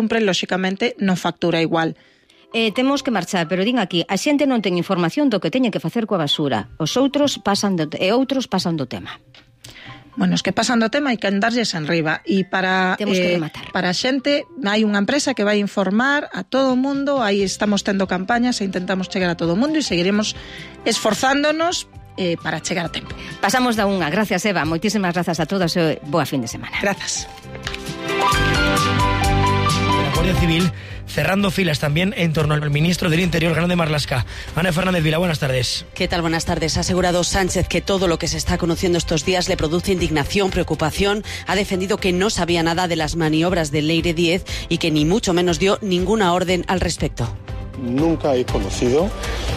cumpre, lóxicamente, non factura igual. Temos que marchar, pero din aquí, a xente non ten información do que teñen que facer coa basura. Outros pasan do tema. Bueno, os que pasan do tema hai que andarlles enriba. E para a xente hai unha empresa que vai informar a todo o mundo. Aí estamos tendo campañas e intentamos chegar a todo o mundo e seguiremos esforzándonos para chegar a tempo. Pasamos da unha. Gracias, Eva. Moitísimas grazas a todas e boa fin de semana. Grazas. La Guardia Civil cerrando filas también en torno al ministro del Interior, Grande Marlaska. Ana Fernández Vila, buenas tardes. ¿Qué tal? Buenas tardes. Ha asegurado Sánchez que todo lo que se está conociendo estos días le produce indignación, preocupación. Ha defendido que no sabía nada de las maniobras de Leire Díez y que ni mucho menos dio ninguna orden al respecto. Nunca he conocido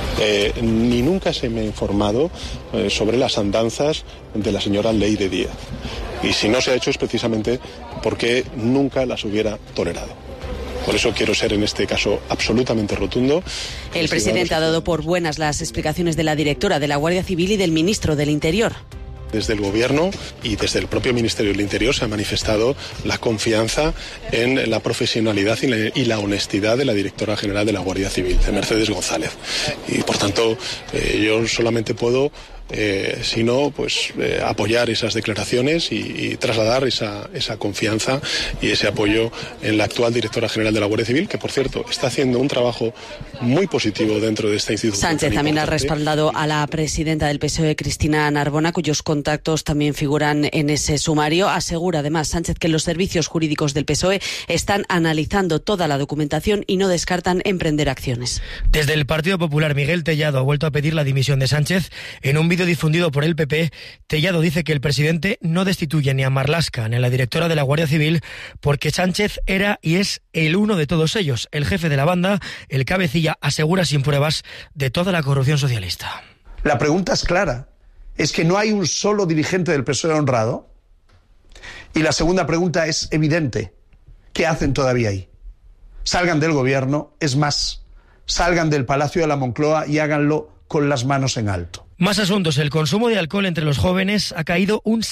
ni nunca se me ha informado sobre las andanzas de la señora Leire Díez. Y si no se ha hecho es precisamente porque nunca las hubiera tolerado. Por eso quiero ser en este caso absolutamente rotundo. El presidente ha dado por buenas las explicaciones de la directora de la Guardia Civil y del ministro del Interior. Desde el Gobierno y desde el propio Ministerio del Interior se ha manifestado la confianza en la profesionalidad y la honestidad de la directora general de la Guardia Civil, de Mercedes González. Y por tanto, yo solamente puedo sino apoyar esas declaraciones y trasladar esa confianza y ese apoyo en la actual directora general de la Guardia Civil, que por cierto está haciendo un trabajo muy positivo dentro de esta institución. Sánchez también ha respaldado a la presidenta del PSOE, Cristina Narbona, cuyos contactos también figuran en ese sumario. Asegura además Sánchez que los servicios jurídicos del PSOE están analizando toda la documentación y no descartan emprender acciones. Desde el Partido Popular, Miguel Tellado ha vuelto a pedir la dimisión de Sánchez. En un vídeo difundido por el PP, Tellado dice que el presidente no destituye ni a Marlaska ni a la directora de la Guardia Civil porque Sánchez era y es el uno de todos ellos, el jefe de la banda, el cabecilla, asegura sin pruebas de toda la corrupción socialista. La pregunta es clara, es que no hay un solo dirigente del PSOE honrado. Y la segunda pregunta es evidente, ¿qué hacen todavía ahí? Salgan del gobierno, es más, salgan del Palacio de la Moncloa y háganlo con las manos en alto. Más asuntos. El consumo de alcohol entre los jóvenes ha caído un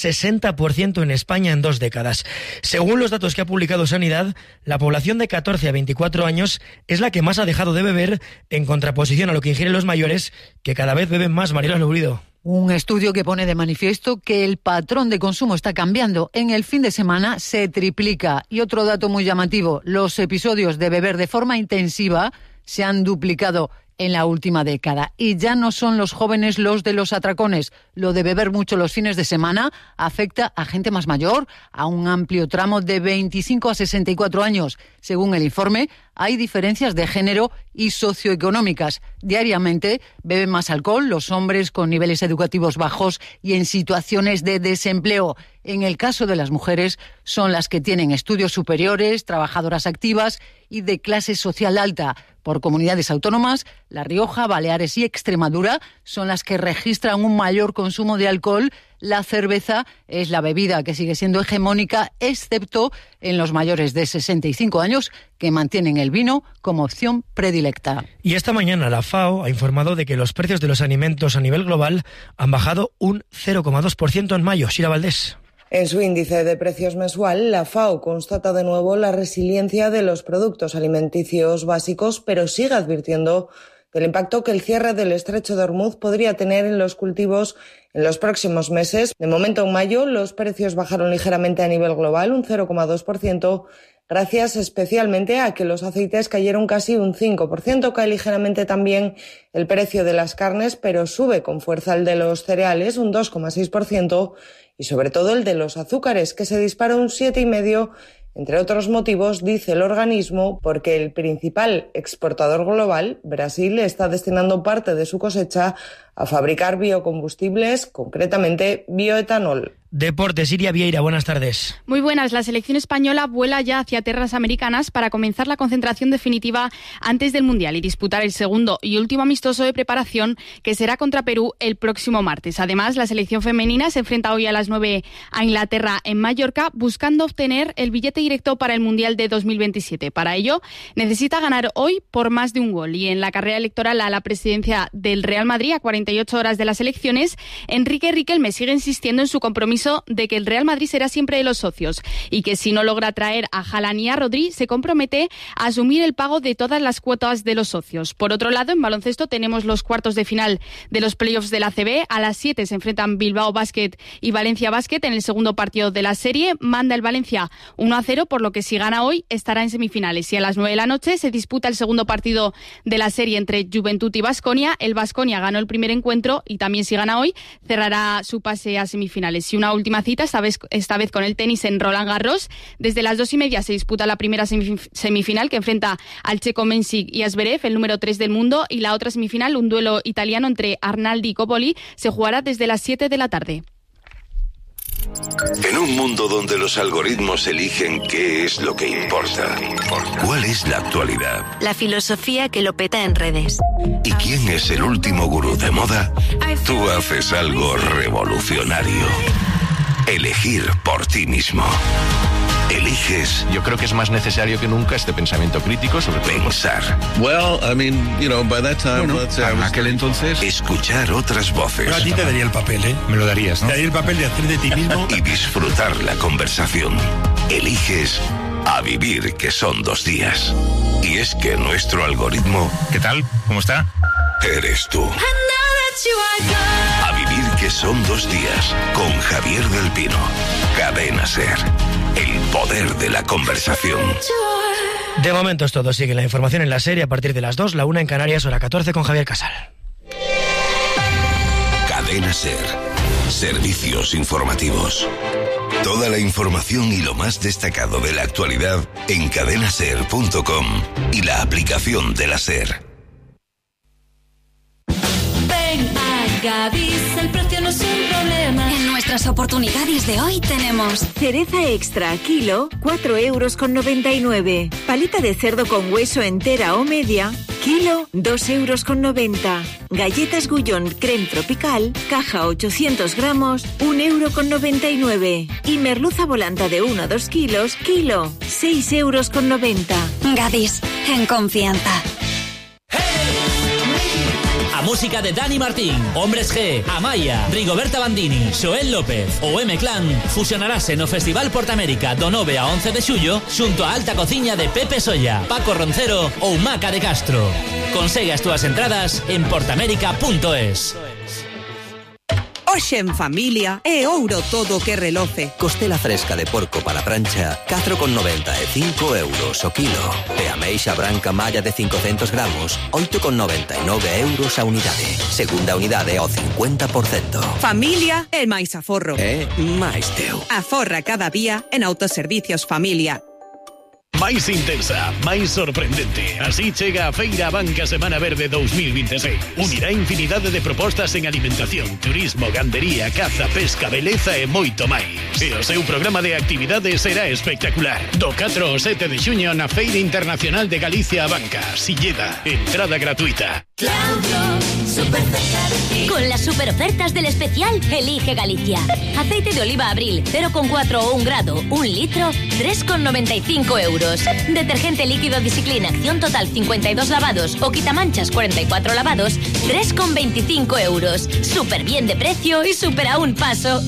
60% en España en 2 décadas. Según los datos que ha publicado Sanidad, la población de 14 a 24 años es la que más ha dejado de beber, en contraposición a lo que ingieren los mayores, que cada vez beben más. Mariela Lourido. Un estudio que pone de manifiesto que el patrón de consumo está cambiando. En el fin de semana se triplica. Y otro dato muy llamativo, los episodios de beber de forma intensiva se han duplicado en la última década. Y ya no son los jóvenes los de los atracones. Lo de beber mucho los fines de semana afecta a gente más mayor, a un amplio tramo de 25 a 64 años. Según el informe, hay diferencias de género y socioeconómicas. Diariamente beben más alcohol los hombres con niveles educativos bajos y en situaciones de desempleo. En el caso de las mujeres, son las que tienen estudios superiores, trabajadoras activas y de clase social alta. Por comunidades autónomas, La Rioja, Baleares y Extremadura son las que registran un mayor consumo de alcohol. La cerveza es la bebida que sigue siendo hegemónica, excepto en los mayores de 65 años, que mantienen el vino como opción predilecta. Y esta mañana la FAO ha informado de que los precios de los alimentos a nivel global han bajado un 0,2% en mayo. Sira Valdés. En su índice de precios mensual, la FAO constata de nuevo la resiliencia de los productos alimenticios básicos, pero sigue advirtiendo del impacto que el cierre del estrecho de Hormuz podría tener en los cultivos en los próximos meses. De momento, en mayo, los precios bajaron ligeramente a nivel global, un 0,2%, gracias especialmente a que los aceites cayeron casi un 5%. Cae ligeramente también el precio de las carnes, pero sube con fuerza el de los cereales, un 2,6%, y sobre todo el de los azúcares, que se dispara un 7,5%, entre otros motivos, dice el organismo, porque el principal exportador global, Brasil, está destinando parte de su cosecha a fabricar biocombustibles, concretamente bioetanol. Deportes, Iria Vieira, buenas tardes. Muy buenas. La selección española vuela ya hacia tierras americanas para comenzar la concentración definitiva antes del Mundial y disputar el segundo y último amistoso de preparación, que será contra Perú el próximo martes. Además, la selección femenina se enfrenta hoy a las 9 a Inglaterra en Mallorca, buscando obtener el billete directo para el Mundial de 2027. Para ello, necesita ganar hoy por más de un gol. Y en la carrera electoral a la presidencia del Real Madrid, a 48 horas de las elecciones, Enrique Riquelme sigue insistiendo en su compromiso compromiso de que el Real Madrid será siempre de los socios y que si no logra traer a Haaland y a Rodri, se compromete a asumir el pago de todas las cuotas de los socios. Por otro lado, en baloncesto tenemos los cuartos de final de los playoffs de la ACB. A las 7 se enfrentan Bilbao Basket y Valencia Basket en el segundo partido de la serie. Manda el Valencia 1-0, por lo que si gana hoy estará en semifinales. Y a las 9 de la noche se disputa el segundo partido de la serie entre Juventud y Baskonia. El Baskonia ganó el primer encuentro y también si gana hoy cerrará su pase a semifinales. Y una última cita, esta vez con el tenis en Roland Garros. Desde las 2:30 se disputa la primera semifinal que enfrenta al checo Mensik y a Zverev, el número 3 del mundo, y la otra semifinal, un duelo italiano entre Arnaldi y Coppoli, se jugará desde las 7 de la tarde. En un mundo donde los algoritmos eligen qué es lo que importa, ¿cuál es la actualidad? La filosofía que lo peta en redes. ¿Y quién es el último gurú de moda? Tú haces algo revolucionario. Elegir por ti mismo. Eliges. Yo creo que es más necesario que nunca este pensamiento crítico sobre pensar. Well, I mean, you know, by that time, en aquel entonces, escuchar otras voces. Pero a ti te daría el papel, ¿eh? Me lo darías, ¿no? Te daría el papel de hacer de ti mismo y disfrutar la conversación. Eliges a vivir, que son 2 días. Y es que nuestro algoritmo, ¿qué tal? ¿Cómo está? Eres tú. A vivir, que son 2 días, con Javier del Pino. Cadena SER. El poder de la conversación. De momento es todo. Sigue la información en la serie a partir de las 2, la 1 en Canarias, hora 14 con Javier Casal. Cadena SER. Servicios informativos. Toda la información y lo más destacado de la actualidad en cadenaser.com y la aplicación de la SER. Gadis, el precio no es un problema. En nuestras oportunidades de hoy tenemos cereza extra kilo, 4,99 €. Paleta de cerdo con hueso entera o media, kilo, 2,90 €. Galletas Gullón creme tropical, caja 800 gramos, 1,99 €. Y merluza volanta de 1 a 2 kilos, kilo, 6,90 €. Gadis, en confianza. A música de Dani Martín, Hombres G, Amaya, Rigoberta Bandini, Xoel López ou M-Clan fusionarase no Festival Portamérica do 9 a 11 de xullo xunto a alta cociña de Pepe Solla, Paco Roncero ou Maca de Castro. Consegue as túas entradas en portamérica.es. Hoxe en familia é ouro todo que reloce. Costela fresca de porco para prancha, 4,95 € o kilo. E ameixa branca malla de 500 gramos, 8,99 € a unidade. Segunda unidade ao 50%. Familia é máis aforro. É máis teu. Aforra cada día en Autoservicios Familia. Máis intensa, máis sorprendente. Así chega a Feira Banca Semana Verde 2026. Unirá infinidade de propostas en alimentación, turismo, gandería, caza, pesca, beleza e moito máis. E o seu programa de actividades será espectacular. Do 4 ao 7 de xuño na Feira Internacional de Galicia a Banca, Silleda. Entrada gratuita. Con las superofertas del especial, elige Galicia. Aceite de oliva Abril, 0,4 o 1 grado, 1 litro, 3,95 €. Detergente líquido Discipline Acción Total 52 lavados o quitamanchas 44 lavados, 3,25 €. Súper bien de precio y súper a un paso.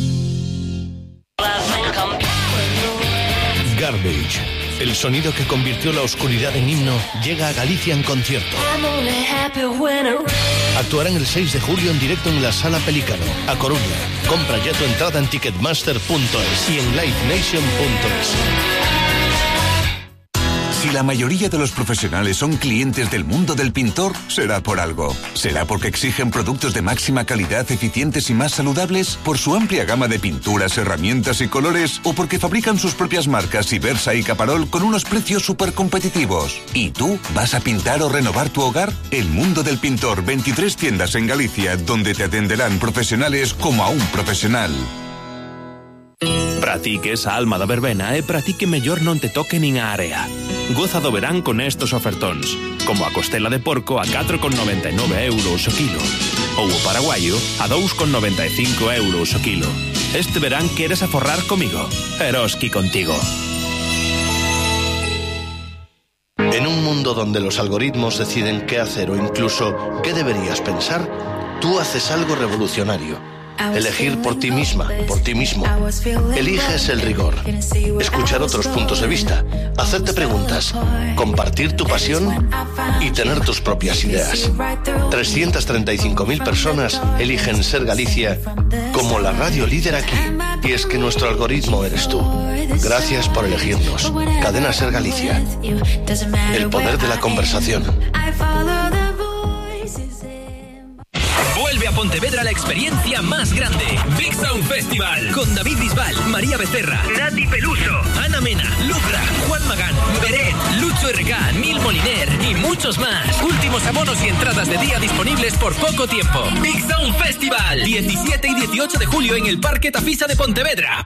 Garbage, el sonido que convirtió la oscuridad en himno, llega a Galicia en concierto. Actuarán el 6 de julio en directo en la Sala Pelícano, a Coruña. Compra ya tu entrada en ticketmaster.es y en livenation.es. Si la mayoría de los profesionales son clientes del mundo del pintor, será por algo. ¿Será porque exigen productos de máxima calidad, eficientes y más saludables? ¿Por su amplia gama de pinturas, herramientas y colores? ¿O porque fabrican sus propias marcas Ibersa y Caparol con unos precios súper competitivos? ¿Y tú? ¿Vas a pintar o renovar tu hogar? El mundo del pintor, 23 tiendas en Galicia, donde te atenderán profesionales como a un profesional. Para ti que esa alma da verbena é para ti que mellor non te toque nin a area. Goza do verán con estos ofertóns, como a costela de porco a 4,99 € o kilo, ou o paraguayo a 2,95 € o kilo. Este verán queres aforrar comigo, Eroski contigo. En un mundo donde los algoritmos deciden qué hacer o incluso qué deberías pensar, tú haces algo revolucionario. Elegir por ti misma, por ti mismo. Eliges el rigor. Escuchar otros puntos de vista. Hacerte preguntas. Compartir tu pasión y tener tus propias ideas. 335.000 personas eligen Ser Galicia como la radio líder aquí. Y es que nuestro algoritmo eres tú. Gracias por elegirnos. Cadena Ser Galicia. El poder de la conversación. Vuelve a Pontevedra la experiencia más grande. Big Sound Festival. Con David Bisbal, María Becerra, Nati Peluso, Ana Mena, Lucra, Juan Magán, Beret, Lucho RK, Nil Moliner y muchos más. Últimos abonos y entradas de día disponibles por poco tiempo. Big Sound Festival. 17 y 18 de julio en el Parque Tafisa de Pontevedra.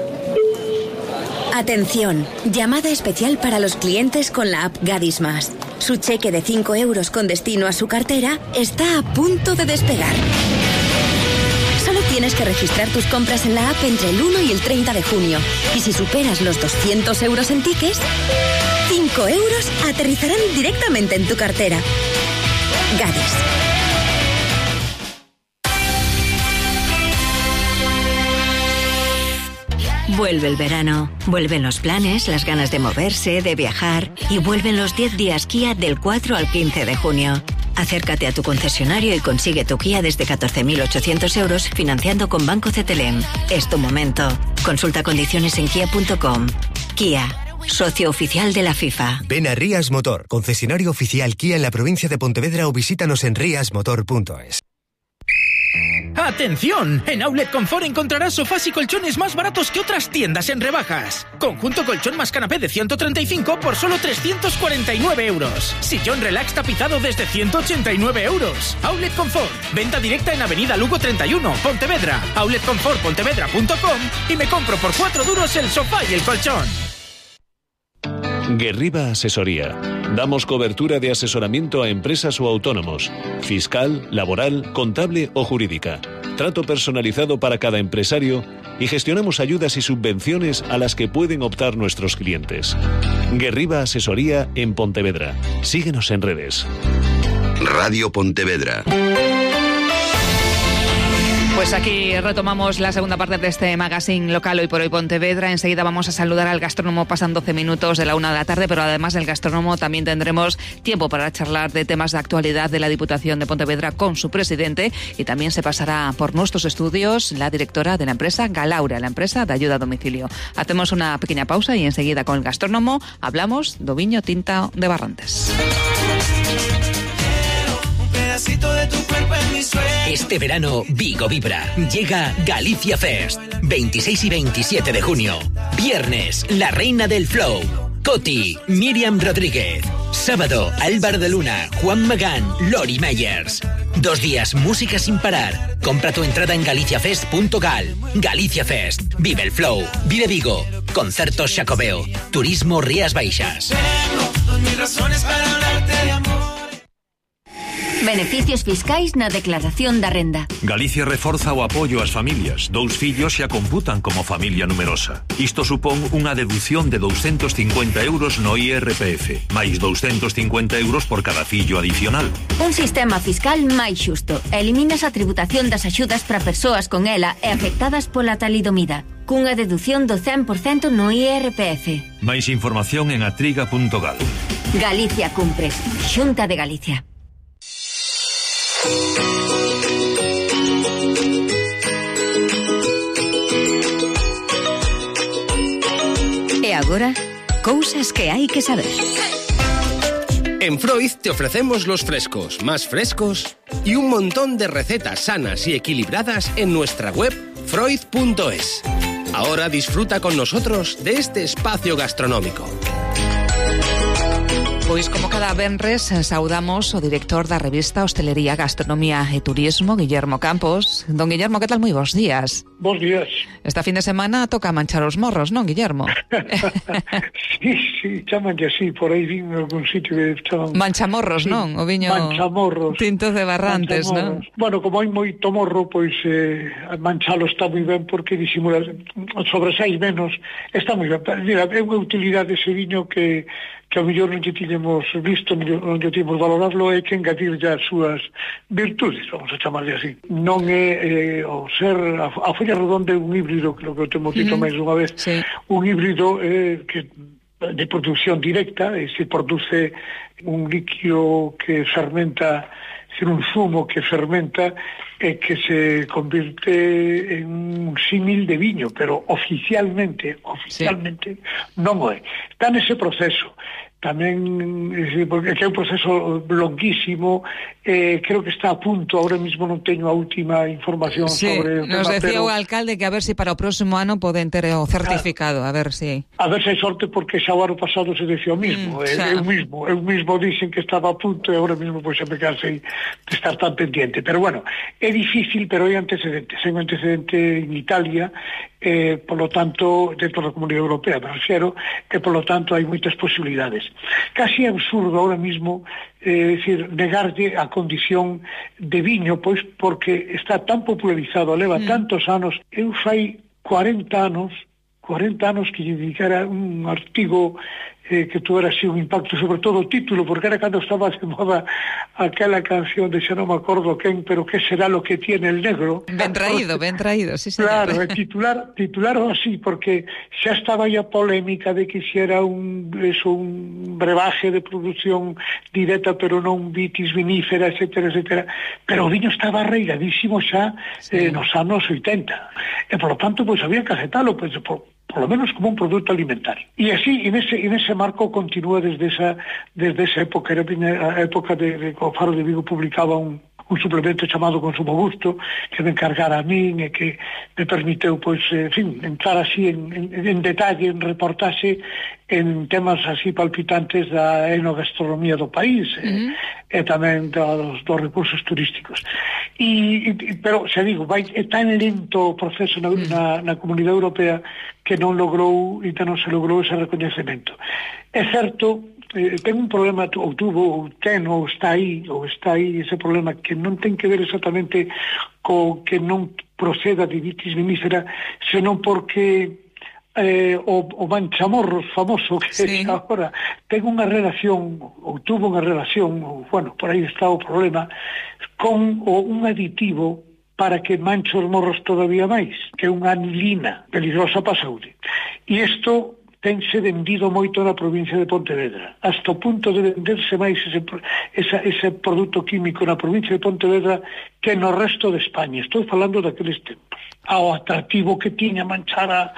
Atención, llamada especial para los clientes con la app Gadis Más. Su cheque de 5 euros con destino a su cartera está a punto de despegar. Solo tienes que registrar tus compras en la app entre el 1 y el 30 de junio. Y si superas los 200 euros en tickets, 5 euros aterrizarán directamente en tu cartera. Gadis. Vuelve el verano, vuelven los planes, las ganas de moverse, de viajar y vuelven los 10 días Kia del 4 al 15 de junio. Acércate a tu concesionario y consigue tu Kia desde 14.800 euros financiando con Banco CTLM. Es tu momento. Consulta condiciones en kia.com. Kia, socio oficial de la FIFA. Ven a Rías Motor, concesionario oficial Kia en la provincia de Pontevedra o visítanos en riasmotor.es. ¡Atención! En Outlet Confort encontrarás sofás y colchones más baratos que otras tiendas en rebajas. Conjunto colchón más canapé de 135 por solo 349 euros. Sillón relax tapizado desde 189 euros. Outlet Confort. Venta directa en Avenida Lugo 31, Pontevedra. outletconfortpontevedra.com y me compro por 4 duros el sofá y el colchón. Guerriba Asesoría. Damos cobertura de asesoramiento a empresas o autónomos, fiscal, laboral, contable o jurídica. Trato personalizado para cada empresario y gestionamos ayudas y subvenciones a las que pueden optar nuestros clientes. Guerriba Asesoría en Pontevedra. Síguenos en redes. Radio Pontevedra. Pues aquí retomamos la segunda parte de este magazine local Hoy por Hoy Pontevedra. Enseguida vamos a saludar al gastrónomo, pasan 12 minutos de la 1 de la tarde, pero además del gastrónomo también tendremos tiempo para charlar de temas de actualidad de la Diputación de Pontevedra con su presidente, y también se pasará por nuestros estudios la directora de la empresa Galaura, la empresa de ayuda a domicilio. Hacemos una pequeña pausa y enseguida con el gastrónomo hablamos do viño tinta de Barrantes. Este verano Vigo vibra. Llega Galicia Fest. 26 y 27 de junio. Viernes, la reina del flow. Coti, Miriam Rodríguez. Sábado, Álvaro de Luna, Juan Magán, Lori Meyers. 2 días, música sin parar. Compra tu entrada en galiciafest.gal. Galicia Fest. Vive el flow. Vive Vigo. Concertos Xacobeo. Turismo Rías Baixas. Tengo mis razones para hablarte de amor. Beneficios fiscais na declaración da renda. Galicia reforza o apoio ás familias. 2 fillos xa computan como familia numerosa. Isto supón unha deducción de 250 euros no IRPF, máis 250 euros por cada fillo adicional. Un sistema fiscal máis xusto. Eliminas a tributación das axudas para persoas con ela e afectadas pola talidomida, cunha deducción do 100% no IRPF. Máis información en atriga.gal. Galicia cumpre. Xunta de Galicia. E agora, cousas que hai que saber. En Freud te ofrecemos los frescos, más frescos y un montón de recetas sanas y equilibradas en nuestra web freud.es. Ahora disfruta con nosotros de este espacio gastronómico. Pois como cada venres saudamos o director da revista Hostelería, Gastronomía e Turismo, Guillermo Campos. Don Guillermo, que tal? Moi bons días. Bos días. Esta fin de semana toca manchar os morros, non, Guillermo? sí, chamanlle así, por aí vin en algún sitio que chaman... Manchamorros, sí, non? O viño Manchamorros. Tinto de Barrantes, non? Bueno, como hai moito morro, pois manchalo está moi ben porque disimula, sobresai menos, está moi ben. Mira, é unha utilidade ese viño que que ao mellor non lle tiñemos visto, non lle tiñemos valorado, é que engadir as súas virtudes, vamos a chamarle así. Non é o ser a folla redonda é un híbrido, que lo que temos dito máis unha vez, un híbrido que de producción directa, se produce un líquido que fermenta, un zumo que fermenta e que se convirte en un símil de viño, pero oficialmente non o é. Está nese proceso. Tamén, porque é un proceso longuísimo, creo que está a punto, ahora mismo non teño a última información sobre o tema. Nos decía o alcalde que a ver se para o próximo ano poden ter o certificado, a ver se... A ver se hai sorte, porque xa o ano pasado se decía o mismo, eu mismo dixen que estaba a punto e ahora mismo pois xa me cansei de estar tan pendiente, pero bueno, é difícil, pero hai antecedentes, hai un antecedente en Italia, polo tanto, dentro da Comunidade Europea, me refiero, que polo tanto hai moitas posibilidades. Casi é absurdo ahora mismo decir, negarlle a condición de viño, pois porque está tan popularizado, leva tantos anos. Eu fai 40 anos que lle dedicara un artigo que tuvera así un impacto, sobre todo o título, porque era cando estaba de moda aquela canción de xa non me acordo quen, pero que será lo que tiene el negro. Ben traído, sí señor. Claro, titular así, porque xa estaba a polémica de que si era un brebaje de producción directa, pero non vitis vinífera, etcétera, pero o viño estaba arraigadísimo xa nos anos 80, e por lo tanto, pois había que aceptalo, pois por lo menos como un produto alimentario. E así, en ese marco continúa desde esa época, era a época de que o Faro de Vigo publicaba un suplemento chamado Consumo Gusto, que me encargara a min e que me permiteu, pois, en fin, entrar así en detalle, en reportaxe en temas así palpitantes da enogastronomía do país e tamén dos recursos turísticos. Pero, xa digo, é tan lento o proceso na Comunidade Europea que non se logrou ese recoñecemento. É certo, ten un problema, está aí ese problema que non ten que ver exactamente co que non proceda de vitis vinífera, senón porque o manchamorros famoso que agora ten unha relación, ou tuvo unha relación, bueno, por aí está o problema, con un aditivo para que manche os morros todavía máis, que é unha anilina peligrosa para a saúde. E isto tense vendido moito na provincia de Pontevedra, hasta o punto de venderse máis ese produto químico na provincia de Pontevedra que no resto de España. Estou falando daqueles tempos. Ao atractivo que tiña manchar a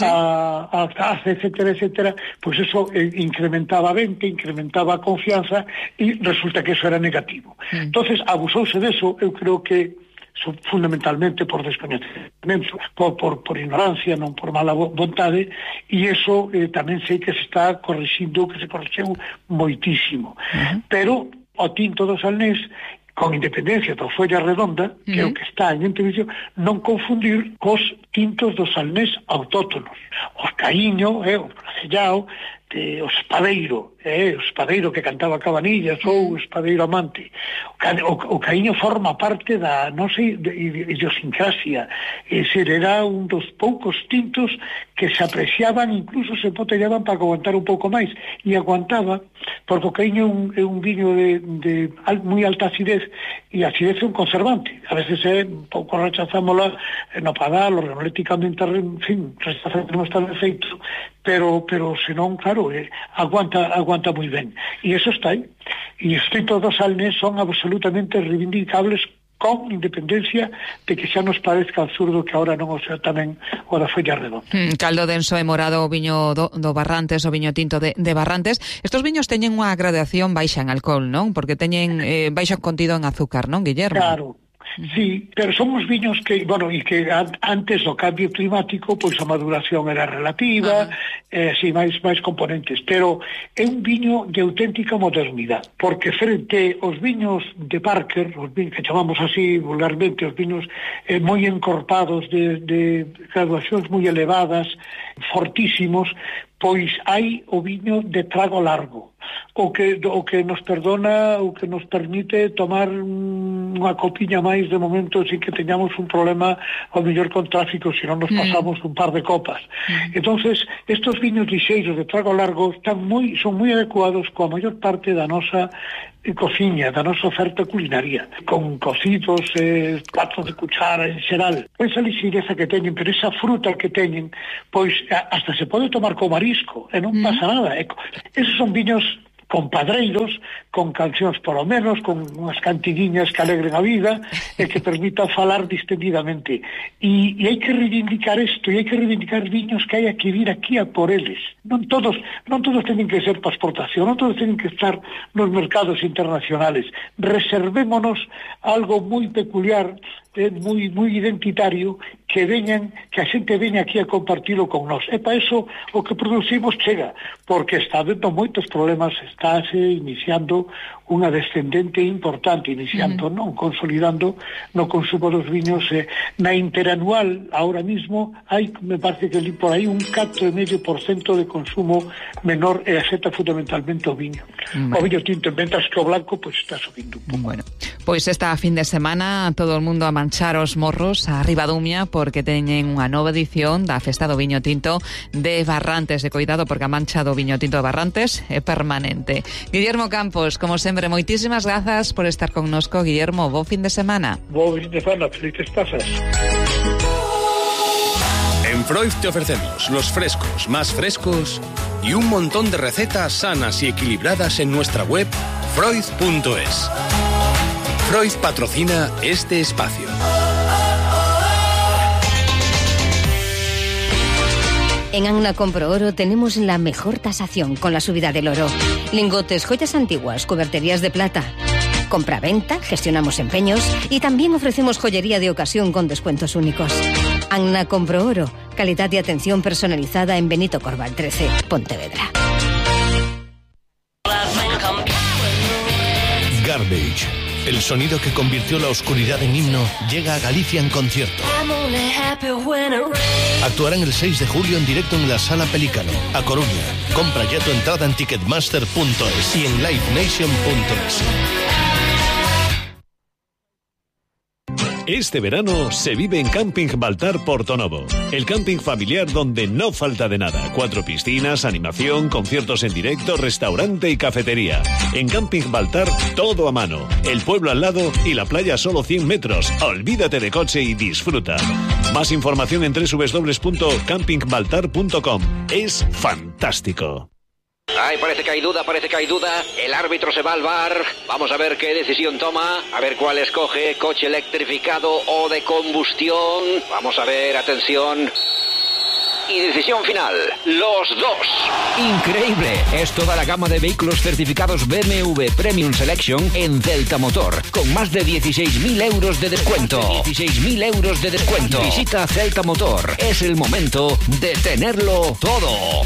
casa, etcétera, pois eso incrementaba a venta, incrementaba a confianza, e resulta que eso era negativo. Entonces, abusouse deso, eu creo que fundamentalmente por descoñecemento, por ignorancia, non por mala vontade, e iso tamén sei que se está corrixindo, que se corrixeu moitísimo. Pero o tinto do Salnés, con independencia da folla redonda, que é o que está en televisión, non confundir cos tintos do Salnés autóctonos. O Caíño, o Placellao, o espadeiro que cantaba Cabanillas, ou o espadeiro amante. O Caíño forma parte da nosa idiosincrasia, era un dos poucos tintos que se apreciaban, incluso se botellaban para aguantar un pouco máis, e aguantaba, porque o Caíño é un viño de moi alta acidez, e a acidez é un conservante. A veces un pouco rechazámola no padal, organolépticamente, en fin, non está de efeito, pero senón, claro, aguanta moi ben. E eso está aí. E os tintos do Salnés son absolutamente reivindicables, con independencia de que xa nos parezca absurdo que ahora non o sea tamén o da folla redonda. Caldo denso e morado o viño do Barrantes, o viño tinto de Barrantes. Estos viños teñen unha gradación baixa en alcohol, non? Porque teñen baixo contido en azúcar, non, Guillermo? Claro. Sí, pero son os viños que, bueno, e que antes do cambio climático, pois a maduración era relativa, así, máis componentes, pero é un viño de auténtica modernidade, porque frente aos viños de Parker, os viños que chamamos así vulgarmente, os viños moi encorpados de graduacións moi elevadas, fortísimos, pois hai o viño de trago largo, o que nos perdona, o que nos permite tomar unha copiña máis de momento sin que teñamos un problema ao mellor con tráfico, se non nos pasamos un par de copas. Entonces, estos viños lixeiros de trago largo son moi adecuados coa maior parte da nosa cociña, da nosa oferta culinaria, con cocidos, platos de cuchara en xeral. Esa lixeireza que teñen, pero esa fruta que teñen, pois hasta se pode tomar co marisco, e non pasa nada. Esos son viños compadreiros, con cancións polo menos, con unhas cantidiñas que alegren a vida e que permitan falar distendidamente. E hai que reivindicar isto, e hai que reivindicar viños que hai que vir aquí a por eles. Non todos teñen que ser para exportación, non todos teñen que estar nos mercados internacionales. Reservémonos algo moi peculiar, moi identitario, que a xente veña aquí a compartilo con nós. E para eso o que producimos chega, porque está habendo moitos problemas, estáse iniciando unha descendente importante, non consolidando no consumo dos viños. Na interanual, ahora mismo, hai, me parece que por aí un 4,5% de consumo menor e afecta fundamentalmente o viño. O viño tinto, en ventas que o blanco, pois está subindo un pouco. Bueno, pois esta fin de semana todo o mundo a manchar os morros a Ribadumia, porque teñen unha nova edición da Festa do Viño Tinto de Barrantes. De cuidado, porque a mancha do viño tinto de Barrantes é permanente. Guillermo Campos, como sempre, moitísimas grazas por estar connosco. Guillermo, bo fin de semana. Bo fin de semana, felices pasas. En Freud te ofrecemos los frescos más frescos y un montón de recetas sanas y equilibradas en nuestra web freud.es. Freud patrocina este espacio. En Anna Compro Oro tenemos la mejor tasación con la subida del oro. Lingotes, joyas antiguas, cuberterías de plata. Compra-venta, gestionamos empeños y también ofrecemos joyería de ocasión con descuentos únicos. Anna Compro Oro, calidad y atención personalizada en Benito Corval 13, Pontevedra. Garbage, el sonido que convirtió la oscuridad en himno, llega a Galicia en concierto. Actuarán el 6 de julio en directo en la Sala Pelícano, a Coruña. Compra ya tu entrada en ticketmaster.es y en livenation.es. Este verano se vive en Camping Baltar Portonovo, el camping familiar donde no falta de nada. 4 piscinas, animación, conciertos en directo, restaurante y cafetería. En Camping Baltar, todo a mano. El pueblo al lado y la playa a solo 100 metros. Olvídate de coche y disfruta. Más información en www.campingbaltar.com. Es fantástico. Ay, parece que hay duda. El árbitro se va al VAR. Vamos a ver qué decisión toma. A ver cuál escoge. Coche electrificado o de combustión. Vamos a ver, atención. Y decisión final, los dos. Increíble, es toda la gama de vehículos certificados BMW Premium Selection en Celta Motor, con más de 16.000 euros de descuento. Visita Celta Motor, es el momento de tenerlo todo.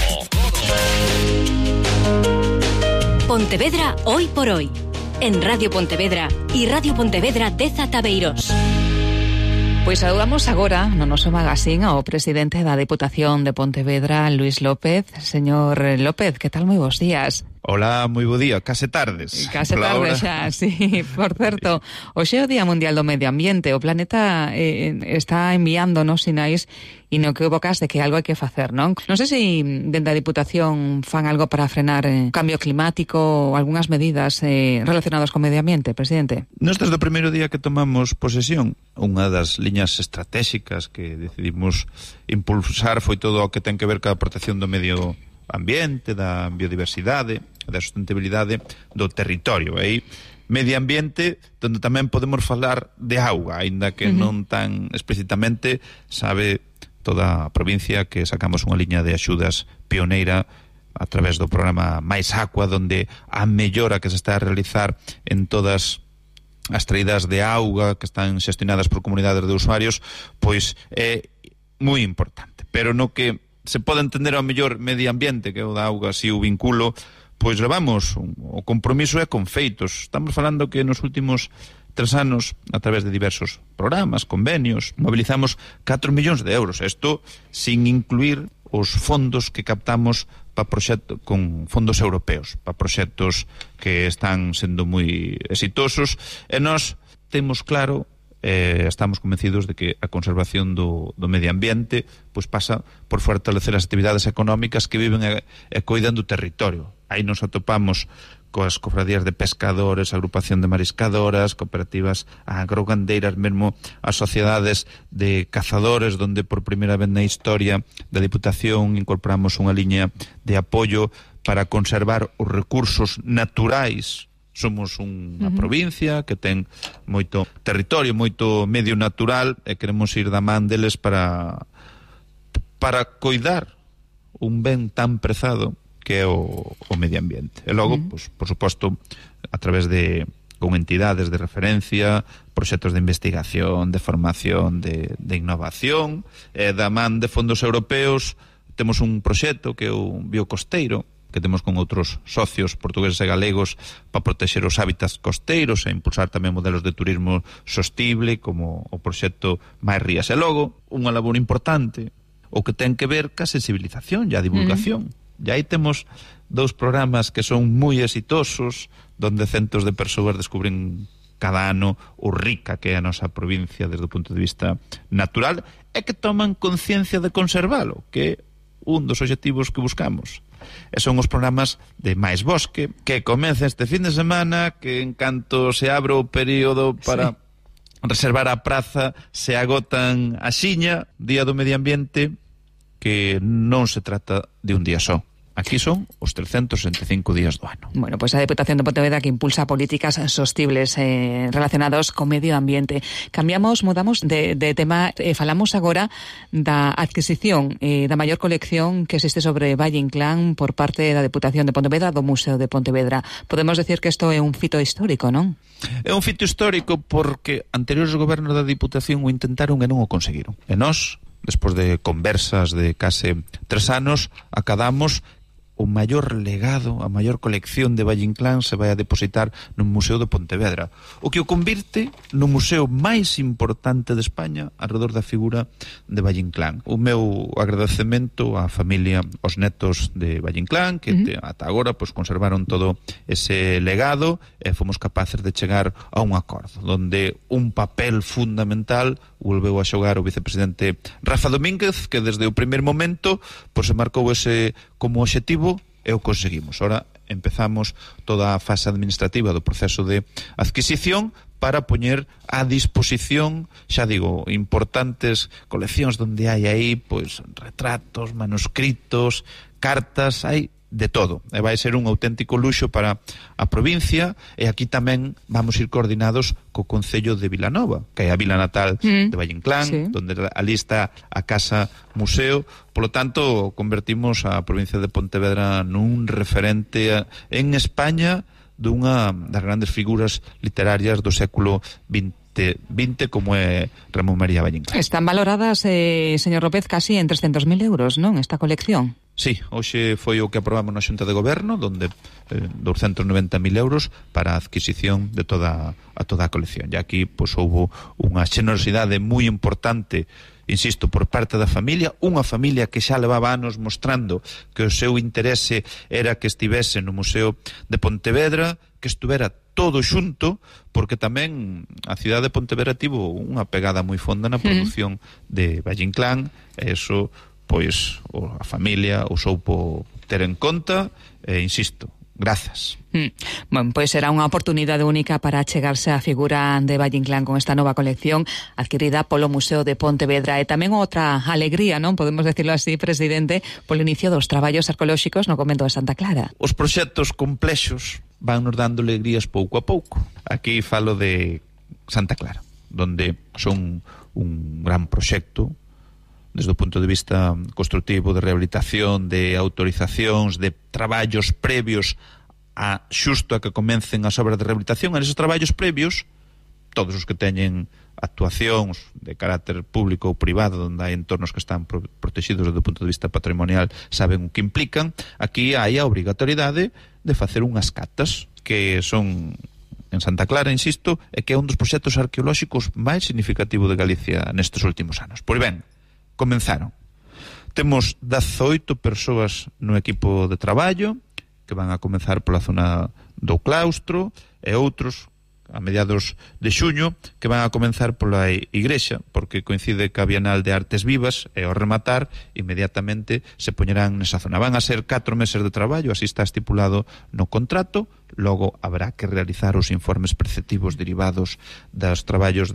Pontevedra hoy por hoy, en Radio Pontevedra y Radio Pontevedra Deza Tabeiros. Pois saludamos agora no noso magazín ao presidente da Deputación de Pontevedra, Luís López. Señor López, que tal? Moi bons días. Hola, moi bo día, case tardes. Case tardes xa, sí. Por certo, hoxe é o Día Mundial do Medio Ambiente. O planeta está enviándonos sinais e no que evocas de que algo hai que facer, non? Non sei se dende a Diputación fan algo para frenar o cambio climático ou algunhas medidas relacionadas co medio ambiente, presidente. Nós desde o primeiro día que tomamos posesión, unha das liñas estratégicas que decidimos impulsar foi todo o que ten que ver ca protección do medio ambiente, da biodiversidade, da sustentabilidade do territorio. Aí, medio ambiente, donde tamén podemos falar de auga, aínda que non tan explícitamente, sabe toda a provincia que sacamos unha liña de axudas pioneira a través do programa Mais Aqua, donde a mellora que se está a realizar en todas as traídas de auga que están xestionadas por comunidades de usuarios, pois é moi importante. Pero no que se pode entender ao mellor medio ambiente, que é o da auga, si o vinculo, pois levamos o compromiso é con feitos. Estamos falando que nos últimos 3 anos, a través de diversos programas, convenios, mobilizamos 4 millóns de euros. Isto sin incluir os fondos que captamos para proxectos con fondos europeos, para proxectos que están sendo moi exitosos, e nós temos claro, estamos convencidos de que a conservación do medio ambiente pois pasa por fortalecer as actividades económicas que viven e coidan do territorio. Aí nos atopamos coas cofradías de pescadores, agrupación de mariscadoras, cooperativas agrogandeiras, mesmo as sociedades de cazadores, donde por primeira vez na historia da Diputación incorporamos unha liña de apoio para conservar os recursos naturais. Somos unha provincia que ten moito territorio, moito medio natural, e queremos ir da man deles para coidar un ben tan prezado que é o medio ambiente. E logo, pues, por suposto, a través de con entidades de referencia, proxectos de investigación, de formación, de innovación, da man de fondos europeos, temos un proxecto que é o Biocosteiro, que temos con outros socios portugueses e galegos para protexer os hábitats costeiros e impulsar tamén modelos de turismo sostible, como o proxecto Máis Rías. E logo, unha labor importante, o que ten que ver ca sensibilización e a divulgación. E aí temos 2 programas que son moi exitosos, donde centos de persoas descubren cada ano o rica que é a nosa provincia desde o punto de vista natural, e que toman conciencia de conservalo, que é un dos obxectivos que buscamos. E son os programas de Máis Bosque, que comeza este fin de semana, que en canto se abre o período para reservar a praza, se agotan a xiña, Día do Medio Ambiente, que non se trata de un día só. Aquí son os 365 días do ano. Bueno, pues a Deputación de Pontevedra que impulsa políticas sostibles relacionados co medio ambiente. Mudamos de tema, falamos agora da adquisición da maior colección que existe sobre Valle Inclán por parte da Deputación de Pontevedra, do Museo de Pontevedra. Podemos decir que isto é un fito histórico, non? É un fito histórico porque anteriores gobernos da Diputación o intentaron e non o conseguiron. E nós, despois de conversas de case 3 anos, acadamos o maior legado, a maior colección de Valle Inclán se vai a depositar no Museo de Pontevedra, o que o convirte no museo máis importante de España alrededor da figura de Valle Inclán. O meu agradecemento á familia, aos netos de Valle Inclán, que ata agora pues, conservaron todo ese legado e fomos capaces de chegar a un acordo, donde un papel fundamental volveu a xogar o vicepresidente Rafa Domínguez, que desde o primer momento pues, se marcou ese como obxectivo e o conseguimos. Ahora empezamos toda a fase administrativa do proceso de adquisición para poñer a disposición, xa digo, importantes coleccións donde hai aí pois retratos, manuscritos, cartas, hai de todo. E vai ser un auténtico luxo para a provincia, e aquí tamén vamos ir coordinados co Concello de Vilanova, que é a vila natal de Valle Inclán, donde ali está a Casa Museo. Por lo tanto, convertimos a provincia de Pontevedra nun referente en España dunha das grandes figuras literarias do século XX, como é Ramón María Valle Inclán. Están valoradas, señor López, casi en 300.000 euros, non, esta colección? Sí, hoxe foi o que aprobamos na Xunta de Goberno, donde 290.000 euros para a adquisición de toda a colección. E aquí pois, houve unha xenerosidade moi importante, insisto, por parte da familia, unha familia que xa levaba anos mostrando que o seu interese era que estivese no Museo de Pontevedra, que estuvera todo xunto, porque tamén a cidade de Pontevedra tivo unha pegada moi fonda na produción de Valle Inclán, e iso pois a familia o soupo ter en conta, e insisto, grazas. Bueno, pois será unha oportunidade única para achegarse á figura de Valle Inclán con esta nova colección adquirida polo Museo de Pontevedra. E tamén outra alegría, non? Podemos decirlo así, presidente, polo inicio dos traballos arqueolóxicos no convento de Santa Clara. Os proxectos complexos van nos dando alegrías pouco a pouco. Aquí falo de Santa Clara, donde son un gran proxecto desde o punto de vista constructivo, de rehabilitación, de autorizacións, de traballos previos a xusto a que comencen as obras de rehabilitación. En esos traballos previos, todos os que teñen actuacións de carácter público ou privado, onde hai entornos que están protegidos desde o punto de vista patrimonial, saben o que implican. Aquí hai a obrigatoriedade de facer unhas catas que son en Santa Clara, insisto, e que é un dos proxectos arqueolóxicos máis significativos de Galicia nestes últimos anos. Pois ben, comenzaron. Temos 18 persoas no equipo de traballo que van a comenzar pola zona do claustro, e outros a mediados de xuño, que van a comenzar pola Igrexa, porque coincide ca Bienal de Artes Vivas, e ao rematar, inmediatamente se poñerán nesa zona. Van a ser 4 meses de traballo, así está estipulado no contrato, logo habrá que realizar os informes preceptivos derivados dos traballos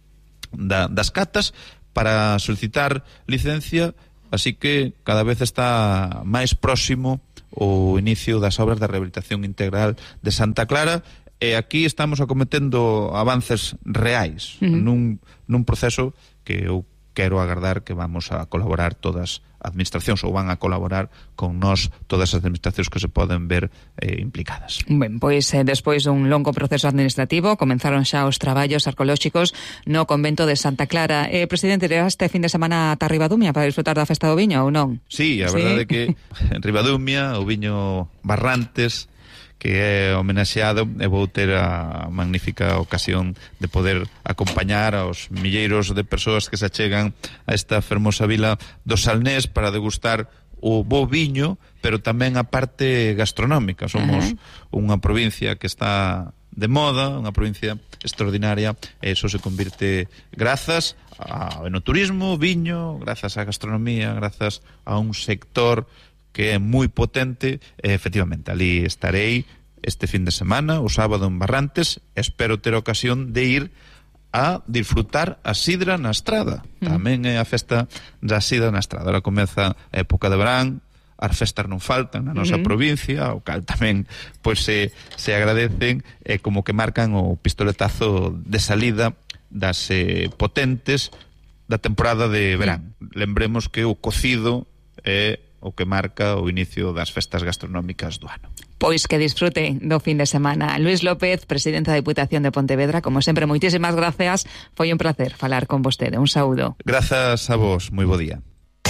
das catas para solicitar licencia, así que cada vez está máis próximo o inicio das obras da rehabilitación integral de Santa Clara. E aquí estamos acometendo avances reais nun proceso que eu quero agardar que vamos a colaborar todas as administracións, ou van a colaborar con nós todas as administracións que se poden ver implicadas. Ben, pois despois dun longo proceso administrativo comenzaron xa os traballos arqueolóxicos no convento de Santa Clara. Presidente, este fin de semana ata Ribadumia para disfrutar da festa do viño ou non? Sí, a verdade é que en Ribadumia o viño Barrantes, que é homenaxeado, e vou ter a magnífica ocasión de poder acompañar aos milleiros de persoas que se achegan a esta fermosa vila do Salnés para degustar o bo viño, pero tamén a parte gastronómica. Somos unha provincia que está de moda, unha provincia extraordinaria, e iso se convirte grazas ao enoturismo, viño, grazas á gastronomía, grazas a un sector que é moi potente. Efectivamente, ali estarei este fin de semana, o sábado en Barrantes. Espero ter ocasión de ir a disfrutar a sidra na estrada. Tamén é a festa da sidra na estrada. Ahora comeza a época de verán, as festas non faltan na nosa provincia, o cal tamén pois se agradecen, como que marcan o pistoletazo de salida das potentes da temporada de verán. Lembremos que o cocido é o que marca o inicio das festas gastronómicas do ano. Pois que disfrute do fin de semana. Luis López, presidente da Diputación de Pontevedra, como sempre, moitísimas gracias. Foi un placer falar con vostede. Un saúdo. Grazas a vos. Moi bo día.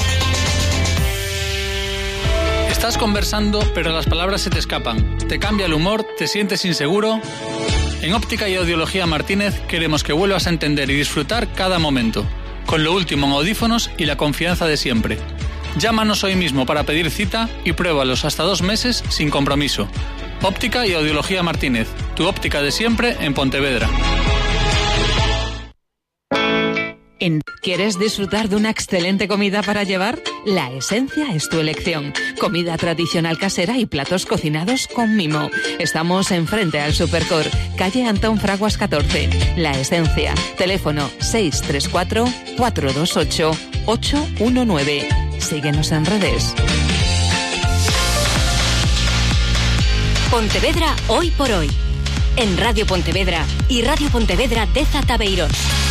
Estás conversando, pero las palabras se te escapan. Te cambia el humor, te sientes inseguro. En Óptica y Audiología Martínez queremos que vuelvas a entender y disfrutar cada momento, con lo último en audífonos y la confianza de siempre. Llámanos hoy mismo para pedir cita y pruébalos hasta 2 meses sin compromiso. Óptica y Audiología Martínez, tu óptica de siempre en Pontevedra. ¿Quieres disfrutar de una excelente comida para llevar? La Esencia es tu elección. Comida tradicional casera y platos cocinados con mimo. Estamos enfrente al Supercor, calle Antón Fraguas 14. La Esencia. Teléfono 634-428-819. Síguenos en redes. Pontevedra hoy por hoy. En Radio Pontevedra y Radio Pontevedra de Zatabeirós.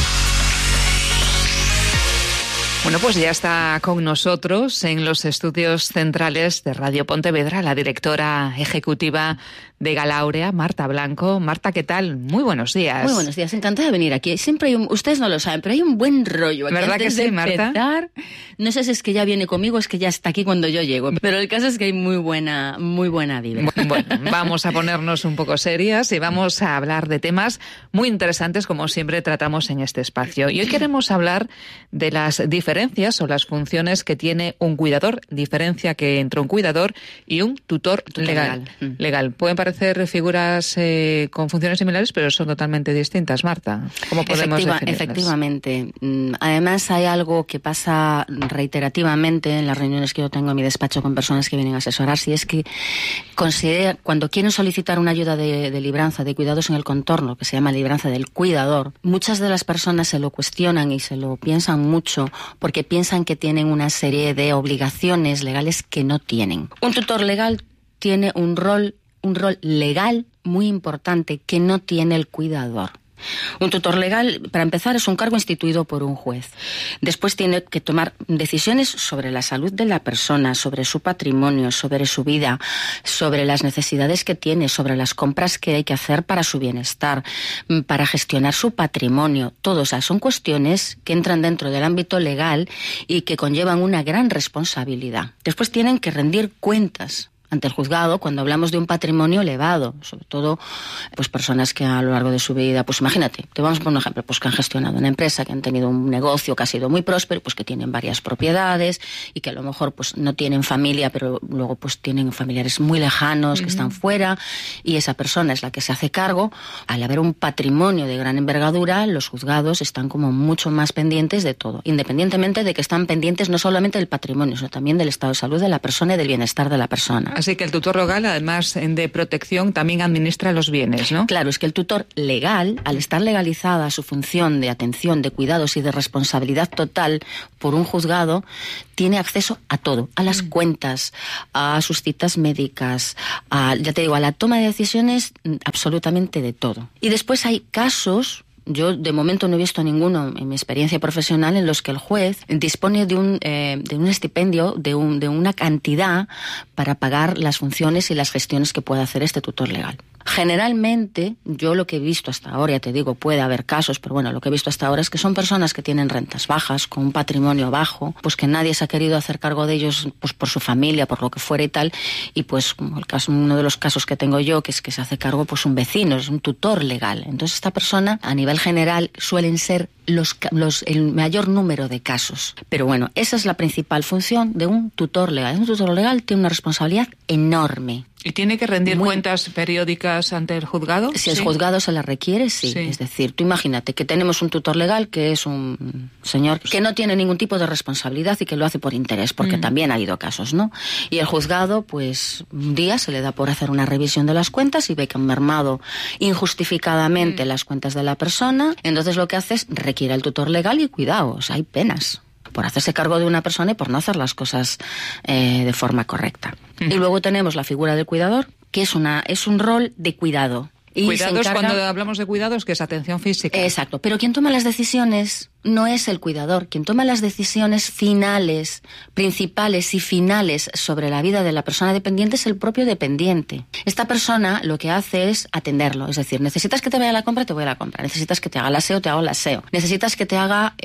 Bueno, pues ya está con nosotros en los estudios centrales de Radio Pontevedra la directora ejecutiva de Galaurea, Marta Blanco. Marta, ¿qué tal? Muy buenos días. Muy buenos días, encantada de venir aquí. Siempre hay ustedes no lo saben, pero hay un buen rollo aquí. ¿Verdad antes que sí, de empezar, Marta? No sé si es que ya viene conmigo o es que ya está aquí cuando yo llego, pero el caso es que hay muy buena vibra. Bueno, vamos a ponernos un poco serias y vamos a hablar de temas muy interesantes, como siempre tratamos en este espacio. Y hoy queremos hablar de las diferencias o las funciones que tiene un cuidador, diferencia que entre un cuidador y un tutor legal. Pueden parecer figuras con funciones similares, pero son totalmente distintas, Marta. ¿Cómo podemos definirlas? Efectivamente. Además, hay algo que pasa reiterativamente en las reuniones que yo tengo en mi despacho con personas que vienen a asesorarse, y es que cuando quieren solicitar una ayuda de libranza de cuidados en el contorno, que se llama libranza del cuidador, muchas de las personas se lo cuestionan y se lo piensan mucho porque piensan que tienen una serie de obligaciones legales que no tienen. Un tutor legal tiene un rol legal muy importante que no tiene el cuidador. Un tutor legal, para empezar, es un cargo instituido por un juez. Después tiene que tomar decisiones sobre la salud de la persona, sobre su patrimonio, sobre su vida, sobre las necesidades que tiene, sobre las compras que hay que hacer para su bienestar, para gestionar su patrimonio. Todas esas son cuestiones que entran dentro del ámbito legal y que conllevan una gran responsabilidad. Después tienen que rendir cuentas ante el juzgado cuando hablamos de un patrimonio elevado, sobre todo pues personas que a lo largo de su vida, pues imagínate, te vamos a poner un ejemplo, pues que han gestionado una empresa, que han tenido un negocio que ha sido muy próspero, pues que tienen varias propiedades y que a lo mejor pues no tienen familia, pero luego pues tienen familiares muy lejanos que están fuera, y esa persona es la que se hace cargo. Al haber un patrimonio de gran envergadura, los juzgados están como mucho más pendientes de todo, independientemente de que están pendientes no solamente del patrimonio, sino también del estado de salud de la persona y del bienestar de la persona. Así que el tutor legal, además de protección, también administra los bienes, ¿no? Claro, es que el tutor legal, al estar legalizada su función de atención, de cuidados y de responsabilidad total por un juzgado, tiene acceso a todo, a las cuentas, a sus citas médicas, ya te digo, a la toma de decisiones, absolutamente de todo. Y después hay casos, yo de momento no he visto ninguno en mi experiencia profesional, en los que el juez dispone de un estipendio, de una cantidad para pagar las funciones y las gestiones que pueda hacer este tutor legal. Generalmente, yo lo que he visto hasta ahora, ya te digo, puede haber casos, pero bueno, lo que he visto hasta ahora es que son personas que tienen rentas bajas, con un patrimonio bajo, pues que nadie se ha querido hacer cargo de ellos, pues por su familia, por lo que fuera y tal, y pues como uno de los casos que tengo yo, que es que se hace cargo pues un vecino, es un tutor legal. Entonces esta persona, a nivel general, suelen ser el mayor número de casos. Pero bueno, esa es la principal función de un tutor legal. Un tutor legal tiene una responsabilidad enorme. ¿Y tiene que rendir cuentas periódicas ante el juzgado? Si el juzgado se las requiere, sí. Es decir, tú imagínate que tenemos un tutor legal que es un señor que no tiene ningún tipo de responsabilidad y que lo hace por interés, porque también ha habido casos, ¿no? Y el juzgado, pues, un día se le da por hacer una revisión de las cuentas y ve que han mermado injustificadamente las cuentas de la persona. Entonces lo que hace es requiere al tutor legal y cuidado, o sea, hay penas por hacerse cargo de una persona y por no hacer las cosas de forma correcta. Y luego tenemos la figura del cuidador, que es un rol de cuidado. Y cuidados, cuando hablamos de cuidados, que es atención física. Exacto, pero quien toma las decisiones no es el cuidador. Quien toma las decisiones finales, principales y finales sobre la vida de la persona dependiente es el propio dependiente. Esta persona lo que hace es atenderlo, es decir, necesitas que te vaya a la compra, te voy a la compra. Necesitas que te haga el aseo, te hago el aseo. Necesitas que te haga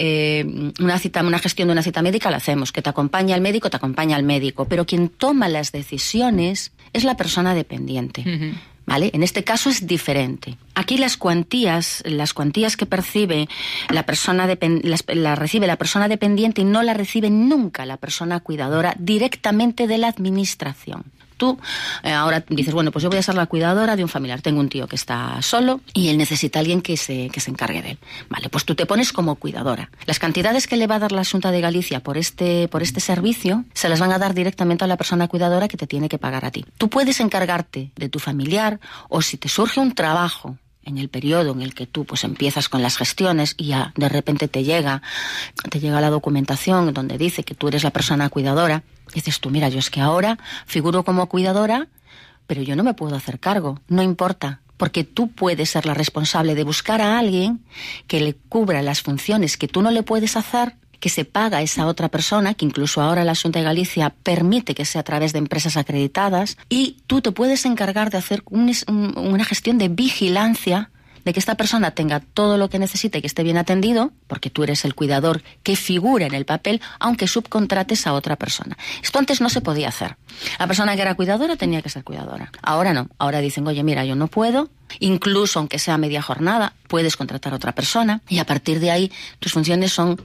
una gestión de una cita médica, la hacemos. Que te acompañe al médico, te acompaña al médico. Pero quien toma las decisiones es la persona dependiente. ¿Vale? En este caso es diferente. Aquí las cuantías que percibe la persona recibe la persona dependiente y no la recibe nunca la persona cuidadora directamente de la administración. Tú ahora dices, bueno, pues yo voy a ser la cuidadora de un familiar. Tengo un tío que está solo y él necesita a alguien que se encargue de él. Vale, pues tú te pones como cuidadora. Las cantidades que le va a dar la Xunta de Galicia por este servicio se las van a dar directamente a la persona cuidadora que te tiene que pagar a ti. Tú puedes encargarte de tu familiar, o si te surge un trabajo en el periodo en el que tú pues empiezas con las gestiones y ya de repente te llega la documentación donde dice que tú eres la persona cuidadora, dices tú, mira, yo es que ahora figuro como cuidadora, pero yo no me puedo hacer cargo, no importa, porque tú puedes ser la responsable de buscar a alguien que le cubra las funciones que tú no le puedes hacer, que se paga a esa otra persona, que incluso ahora la Xunta de Galicia permite que sea a través de empresas acreditadas, y tú te puedes encargar de hacer una gestión de vigilancia de que esta persona tenga todo lo que necesite y que esté bien atendido, porque tú eres el cuidador que figura en el papel, aunque subcontrates a otra persona. Esto antes no se podía hacer. La persona que era cuidadora tenía que ser cuidadora. Ahora no. Ahora dicen, oye, mira, yo no puedo, incluso aunque sea media jornada, puedes contratar a otra persona, y a partir de ahí tus funciones son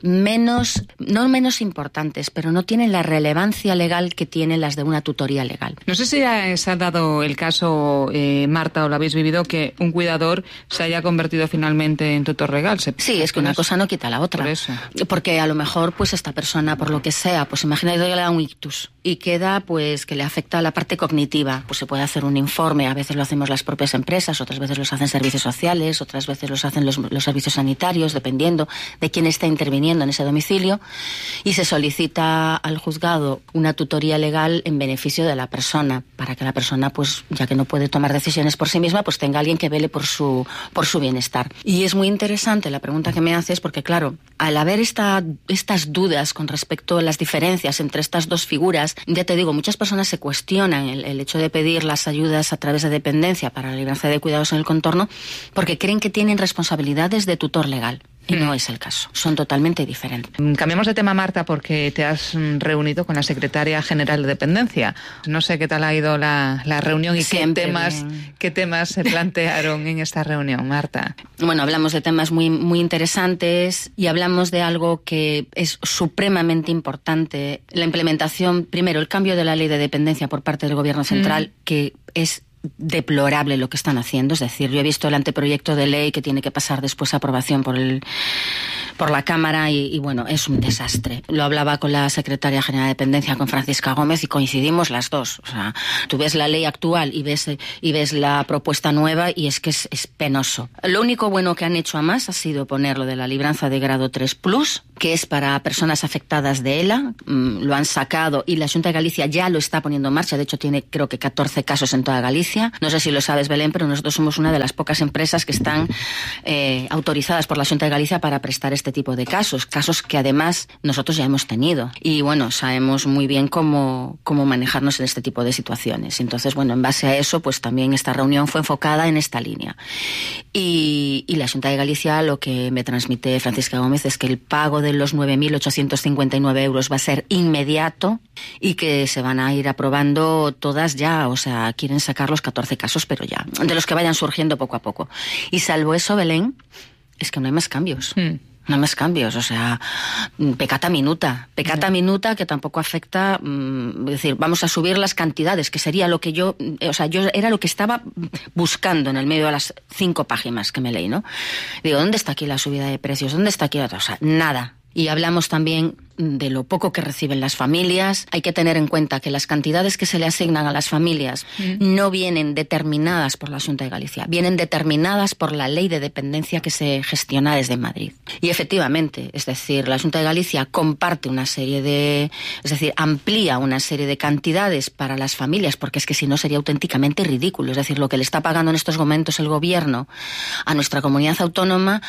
no menos importantes, pero no tienen la relevancia legal que tienen las de una tutoría legal. No sé si se ha dado el caso, Marta, o lo habéis vivido, que un cuidador se haya convertido finalmente en tutor legal. Sí, es que una cosa no quita la otra. Por eso. Porque a lo mejor pues esta persona, por lo que sea, pues imagínate que le da un ictus y queda pues que le afecta a la parte cognitiva, pues se puede hacer un informe, a veces lo hacemos las propias empresas, otras veces los hacen servicios sociales, otras veces los hacen los servicios sanitarios, dependiendo de quién está interviniendo en ese domicilio, y se solicita al juzgado una tutoría legal en beneficio de la persona, para que la persona, pues ya que no puede tomar decisiones por sí misma, pues tenga alguien que vele por su bienestar. Y es muy interesante la pregunta que me haces, porque claro, al haber estas dudas con respecto a las diferencias entre estas dos figuras, ya te digo, muchas personas se cuestionan el hecho de pedir las ayudas a través de dependencia para la liberancia de cuidados en el contorno, porque creen que tienen responsabilidades de tutor legal. Y no es el caso, son totalmente diferentes. Cambiamos de tema, Marta, porque te has reunido con la secretaria general de Dependencia. No sé qué tal ha ido la reunión y qué temas se plantearon en esta reunión, Marta. Bueno, hablamos de temas muy, muy interesantes y hablamos de algo que es supremamente importante. La implementación, primero, el cambio de la ley de dependencia por parte del Gobierno central, que es deplorable lo que están haciendo. Es decir, yo he visto el anteproyecto de ley que tiene que pasar después a aprobación por la Cámara y bueno, es un desastre. Lo hablaba con la secretaria general de Dependencia, con Francisca Gómez, y coincidimos las dos. O sea, tú ves la ley actual y ves la propuesta nueva y es que es penoso. Lo único bueno que han hecho a más ha sido poner lo de la libranza de grado 3+, que es para personas afectadas de ELA. Lo han sacado y la Xunta de Galicia ya lo está poniendo en marcha. De hecho, tiene creo que 14 casos en toda Galicia. No sé si lo sabes, Belén, pero nosotros somos una de las pocas empresas que están autorizadas por la Xunta de Galicia para prestar este tipo de casos que además nosotros ya hemos tenido. Y bueno, sabemos muy bien cómo manejarnos en este tipo de situaciones. Entonces, bueno, en base a eso, pues también esta reunión fue enfocada en esta línea. Y la Xunta de Galicia, lo que me transmite Francisca Gómez es que el pago de los 9.859 euros va a ser inmediato y que se van a ir aprobando todas ya. O sea, quieren sacar los 14 casos, pero ya, de los que vayan surgiendo poco a poco. Y salvo eso, Belén, es que no hay más cambios. No hay más cambios, o sea, peccata minuta, que tampoco afecta, es decir, vamos a subir las cantidades, que sería lo que yo era lo que estaba buscando en el medio de las 5 páginas que me leí, ¿no? Digo, ¿dónde está aquí la subida de precios? ¿Dónde está aquí la otra? O sea, nada. Y hablamos también de lo poco que reciben las familias. Hay que tener en cuenta que las cantidades que se le asignan a las familias no vienen determinadas por la Xunta de Galicia, vienen determinadas por la ley de dependencia que se gestiona desde Madrid. Y efectivamente, es decir, la Xunta de Galicia comparte amplía una serie de cantidades para las familias, porque es que si no sería auténticamente ridículo. Es decir, lo que le está pagando en estos momentos el Gobierno a nuestra comunidad autónoma,